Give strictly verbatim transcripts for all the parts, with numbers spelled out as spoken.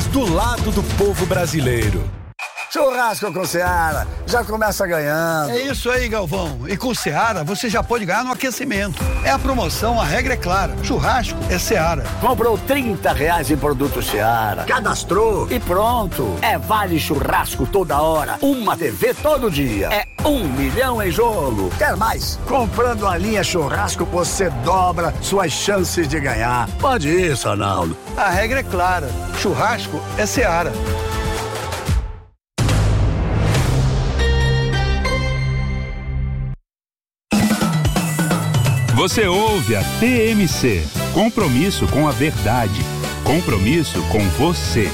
do lado do povo brasileiro. Churrasco com Seara, já começa ganhando. É isso aí, Galvão. E com Seara, você já pode ganhar no aquecimento. É a promoção, a regra é clara. Churrasco é Seara. Comprou trinta reais em produto Seara, cadastrou e pronto. É vale churrasco toda hora, uma T V todo dia. É um milhão em jogo. Quer mais? Comprando a linha churrasco, você dobra suas chances de ganhar. Pode ir, Sonaldo. A regra é clara. Churrasco é Seara. Você ouve a T M C. Compromisso com a verdade. Compromisso com você.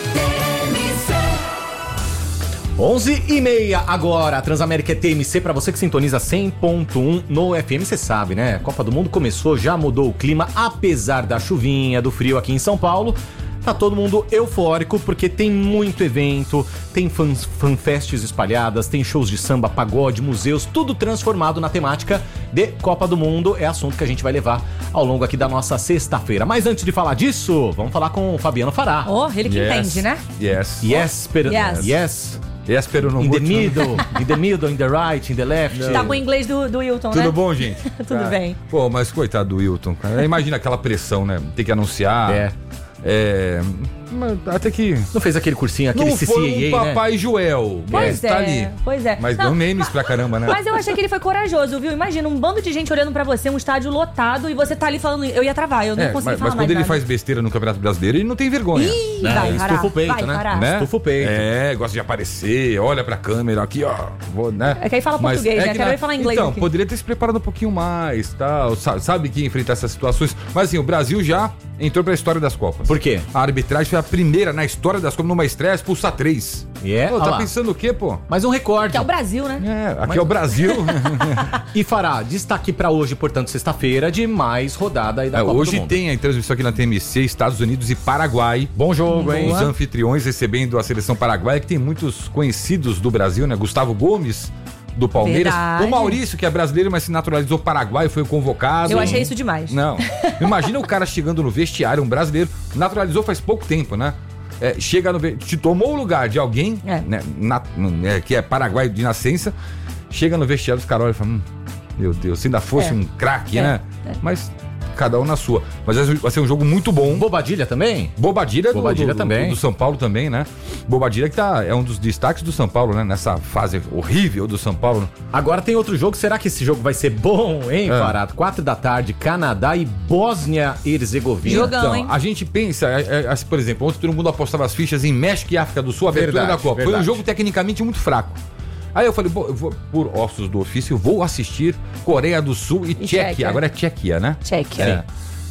onze e meia agora. A Transamérica é T M C pra você que sintoniza cem ponto um no F M. Você sabe, né? A Copa do Mundo começou, já mudou o clima. Apesar da chuvinha, do frio aqui em São Paulo, tá todo mundo eufórico porque tem muito evento, tem fãs, fanfests espalhadas, tem shows de samba, pagode, museus, tudo transformado na temática de Copa do Mundo. É assunto que a gente vai levar ao longo aqui da nossa sexta-feira. Mas antes de falar disso, vamos falar com o Fabiano Fará. Oh, ele que Yes. entende, né? Yes. Yes, pero... Yes. yes. Yes, pero não In the muito, middle, in the middle, in the right, in the left. Tá com o inglês do, do Wilton, Tudo né? bom, gente? Tudo Tá. bem. Pô, mas coitado do Wilton, cara. Imagina aquela pressão, né? Tem que anunciar. É. É. mas Até que. Não fez aquele cursinho, aquele Não C C A A, foi um né? Papai Joel. Pois Tá é, ali. pois é. Mas Não, deu memes pra caramba, né? Mas eu achei que ele foi corajoso, viu? Imagina, um bando de gente olhando pra você, um estádio lotado, e você tá ali falando, eu ia travar, eu não É, consegui mas, falar mas mais quando ele nada. faz besteira no Campeonato Brasileiro, ele não tem vergonha. Ih, Né? vai parar, Estufa o peito, vai né? parar. Né? Estufa o peito. É, gosta de aparecer, olha pra câmera aqui, ó. Vou, né? É que aí fala Mas português, né? que Quero na- ver falar inglês Então, aqui. poderia ter se preparado um pouquinho mais, tal. Sabe, sabe que ia enfrentar essas situações. Mas assim, o Brasil já entrou pra história das Copas. Por quê? A arbitragem foi a primeira na história das Copas, numa estreia, a expulsar três. E é, Pô, olha tá lá. pensando o quê, pô? Mais um recorde. Que é o Brasil, né? É, aqui é o Brasil. E Fará, destaque pra hoje, portanto, sexta-feira, de mais rodada aí da É, Copa do hoje Mundo. tem a transmissão aqui na T M C, Estados Unidos e Paraguai. Bom jogo, hein? Os anfitriões recebendo a seleção paraguaia, que tem muitos conhecidos do Brasil, né? Gustavo Gomes, do Palmeiras. Verdade. O Maurício, que é brasileiro, mas se naturalizou paraguaio, foi convocado. Eu achei isso demais. Não. Imagina o cara chegando no vestiário, um brasileiro, naturalizou faz pouco tempo, né? É, chega no ve- te tomou o lugar de alguém, É. né, na- é, que é paraguaio de nascença, chega no vestiário, os caras olham e falam, hum, meu Deus, se ainda fosse É. um craque, É. né? Mas cada um na sua. Mas vai ser- vai ser um jogo muito bom. Bobadilha também? Bobadilha, do- Bobadilha do, também. Do, do São Paulo também, né? Bobadilha que tá, é um dos destaques do São Paulo, né? Nessa fase horrível do São Paulo. Agora tem outro jogo. Será que esse jogo vai ser bom, hein, É. Fará? Quatro da tarde, Canadá e Bósnia e Herzegovina. Jogão, Então, hein? a gente pensa, é, é, assim, por exemplo, ontem todo mundo apostava as fichas em México e África do Sul, a abertura Verdade, da Copa. Foi um verdade. jogo tecnicamente muito fraco. Aí eu falei, pô, eu vou, por ossos do ofício, vou assistir Coreia do Sul e, E Tchequia. Tchequia. Agora é Tchequia, né? Tchequia. É.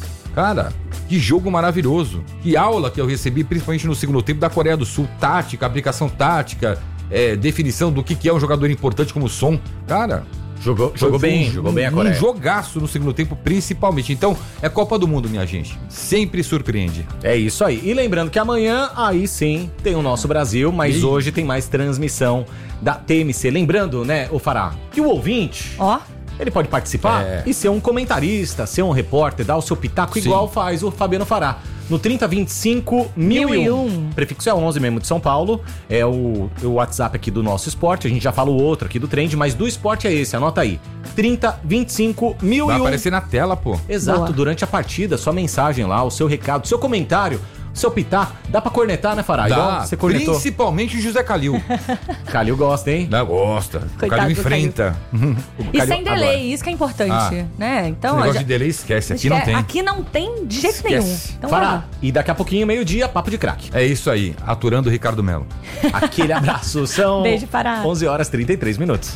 Cara, que jogo maravilhoso. Que aula que eu recebi, principalmente no segundo tempo, da Coreia do Sul. Tática, aplicação tática, é, definição do que, que é um jogador importante como som. Cara, Jogou, foi- jogou foi bem, um, jogou bem a um Coreia. jogaço no segundo tempo, principalmente. Então, é Copa do Mundo, minha gente. Sempre surpreende. É isso aí. E lembrando que amanhã, aí sim, tem o nosso Brasil, mas Ih. hoje tem mais transmissão da T M C. Lembrando, né, o Fará, que o ouvinte, Ó, ele pode participar É. e ser um comentarista, ser um repórter, dar o seu pitaco, Sim. igual faz o Fabiano Fará. No trinta, vinte e cinco, mil e um. Prefixo é onze mesmo de São Paulo. É o, o WhatsApp aqui do nosso esporte. A gente já fala o outro aqui do Trend, mas do esporte é esse, anota aí. trinta, vinte e cinco, mil Vai e um. aparecer na tela, pô. Exato, Boa. durante a partida, sua mensagem lá, o seu recado, seu comentário, seu pitar. Dá pra cornetar, né, Fará? Igual Dá, você cornetou. principalmente o José Calil. Calil gosta, hein? Não, gosta. O Coitado Calil do enfrenta. e Calil sem delay, adora. isso que é importante, Ah. né? Então, Esse negócio já- de delay esquece, aqui esque- não tem. Aqui não tem de jeito Esquece. nenhum. Então, Fará, vai lá. e daqui a pouquinho, meio-dia, papo de craque. É isso aí, aturando o Ricardo Melo. Aquele abraço, são Beijo, Fará. onze horas e trinta e três minutos.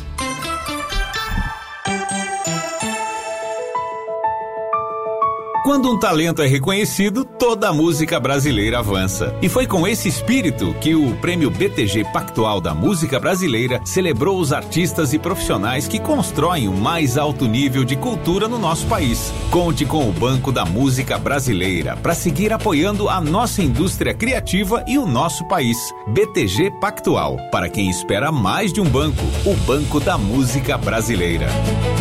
Quando um talento é reconhecido, toda a música brasileira avança. E foi com esse espírito que o Prêmio B T G Pactual da Música Brasileira celebrou os artistas e profissionais que constroem o mais alto nível de cultura no nosso país. Conte com o Banco da Música Brasileira para seguir apoiando a nossa indústria criativa e o nosso país. B T G Pactual, para quem espera mais de um banco, o Banco da Música Brasileira.